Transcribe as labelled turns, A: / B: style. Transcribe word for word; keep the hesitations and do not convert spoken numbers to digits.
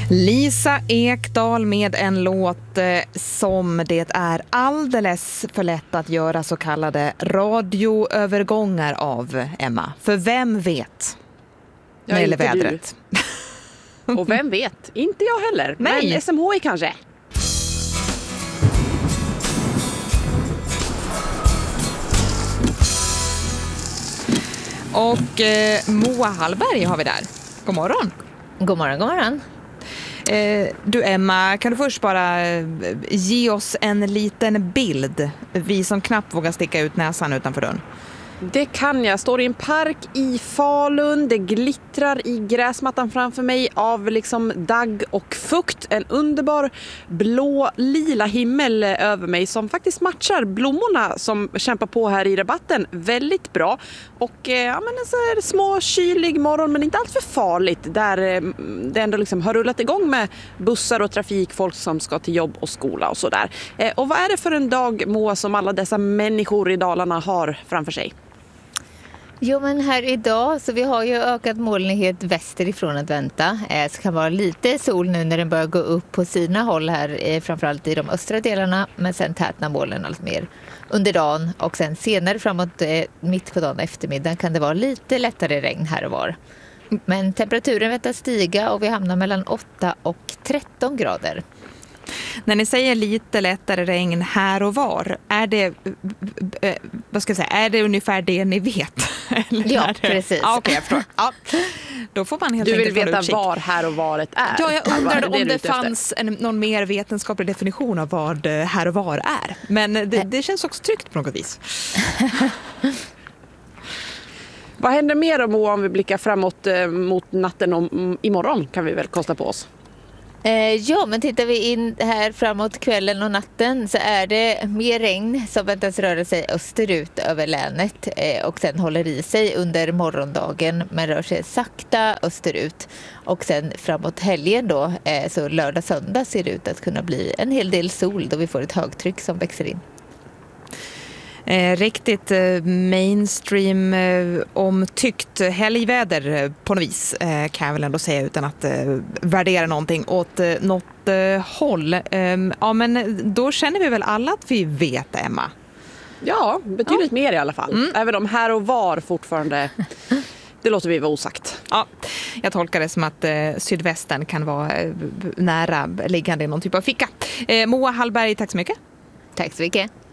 A: Lisa Ekdahl med en låt eh, som det är alldeles för lätt att göra så kallade radioövergångar av, Emma. För vem vet?
B: Ja,
A: när det gäller
B: inte
A: vädret.
B: Du. Och vem vet? Inte jag heller.
A: Nej.
B: Men S M H I kanske.
A: Och eh, Moa Hallberg har vi där. God morgon.
C: God morgon, god morgon.
A: Eh, du Emma, kan du först bara eh, ge oss en liten bild? Vi som knappt vågar sticka ut näsan utanför dörren.
B: Det kan jag. Står i en park i Falun. Det glittrar i gräsmattan framför mig av liksom dagg och fukt. En underbar blå lila himmel över mig som faktiskt matchar blommorna som kämpar på här i rabatten väldigt bra. Och eh, ja, men en så här små kylig morgon, men inte allt för farligt. Där eh, det ändå liksom har rullat igång med bussar och trafik, folk som ska till jobb och skola och sådär. Eh, och vad är det för en dag, Moa, som alla dessa människor i Dalarna har framför sig?
C: Jo, men här idag så vi har ju ökad molnighet västerifrån att vänta. Eh, så kan vara lite sol nu när den börjar gå upp på sina håll här, eh, framförallt i de östra delarna. Men sen tätnar molnen allt mer under dagen och sen senare framåt eh, mitt på dagen eftermiddag kan det vara lite lättare regn här och var. Men temperaturen väntas stiga och vi hamnar mellan åtta och tretton grader.
A: När ni säger lite lättare regn här och var, är det, vad ska jag säga, är det ungefär det ni vet? Eller
C: ja,
A: det...
C: precis.
A: Ja, okej, jag förstår. Ja. Då får man helt
B: du vill
A: enkelt
B: veta var här och varet är?
A: Ja, jag undrar
B: det
A: om det, det fanns en, någon mer vetenskaplig definition av vad här och var är. Men det, det känns också tryggt på något vis.
B: Vad händer mer om, om vi blickar framåt eh, mot natten om, imorgon kan vi väl kosta på oss?
C: Eh, ja, men tittar vi in här framåt kvällen och natten så är det mer regn som väntas röra sig österut över länet eh, och sen håller i sig under morgondagen men rör sig sakta österut. Och sen framåt helgen då, eh, så lördag söndag ser det ut att kunna bli en hel del sol då vi får ett högtryck som växer in.
A: Eh, riktigt eh, mainstream eh, omtyckt helgväder på något vis eh, kan jag väl ändå säga utan att eh, värdera någonting åt eh, något eh, håll. Eh, ja, men då känner vi väl alla att vi vet, Emma?
B: Ja, betydligt
A: ja.
B: mer i alla fall. Mm. Även om här och var fortfarande, det låter vi vara osagt.
A: Ja, jag tolkar det som att eh, sydvästen kan vara eh, nära liggande i någon typ av ficka. Eh, Moa Hallberg, tack så mycket.
C: Tack så mycket.